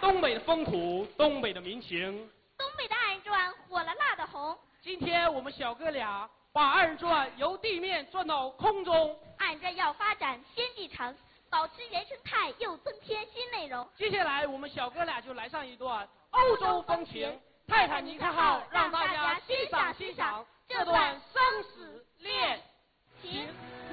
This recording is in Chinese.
东北的风土，东北的民情。 东北的二人转火了辣的红。 今天我们小哥俩把二人转由地面转到空中。 二人转要发展先进场，保持原生态，又增添新内容。 接下来我们小哥俩就来上一段欧洲风情，泰坦尼克号，让大家欣赏欣赏这段生死恋情。